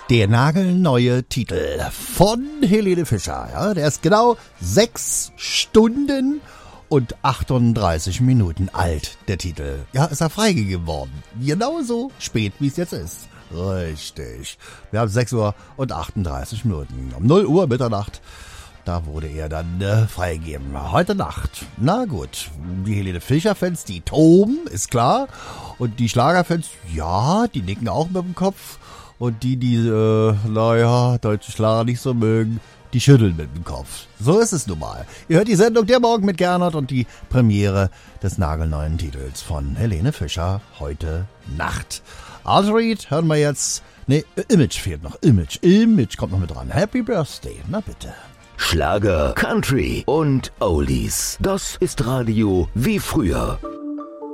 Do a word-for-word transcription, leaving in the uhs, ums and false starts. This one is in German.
Der nagelneue Titel von Helene Fischer, ja, der ist genau sechs Stunden und achtunddreißig Minuten alt, der Titel. Ja, ist er freigegeben worden. Genauso spät, wie es jetzt ist. Richtig. Wir haben sechs Uhr und achtunddreißig Minuten. Um null Uhr Mitternacht, da wurde er dann äh, freigegeben. Heute Nacht. Na gut, die Helene Fischer-Fans, die toben, ist klar. Und die Schlagerfans, ja, die nicken auch mit dem Kopf. Und die, die, äh, naja, deutsche Schlager nicht so mögen, die schütteln mit dem Kopf. So ist es nun mal. Ihr hört die Sendung Der Morgen mit Gernot und die Premiere des nagelneuen Titels von Helene Fischer heute Nacht. Altered hören wir jetzt. Ne, Image fehlt noch. Image. Image kommt noch mit dran. Happy Birthday. Na bitte. Schlager, Country und Oldies. Das ist Radio wie früher.